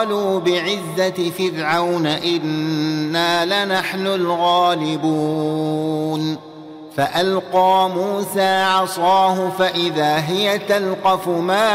قالوا بعزة فرعون إنا لنحن الغالبون فألقى موسى عصاه فإذا هي تلقف ما